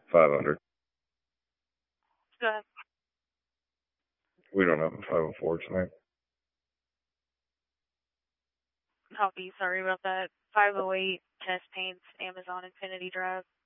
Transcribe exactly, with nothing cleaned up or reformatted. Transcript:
five hundred. Go ahead. We don't have a five oh four tonight. Copy. Sorry about that. five oh eight Test Paints, Amazon Infinity Drive.